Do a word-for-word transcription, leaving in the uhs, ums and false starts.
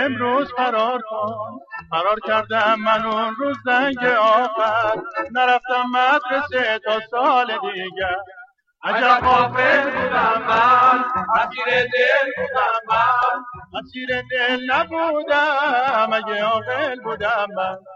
امروز فرار کن. فرار کردم من اون روز زنگ آخر، نرفتم مدرسه تا سال دیگر. عجب غافل بودم من، اسیر دل بودم من، اسیر دل نبودم اگه عاقل بودم من.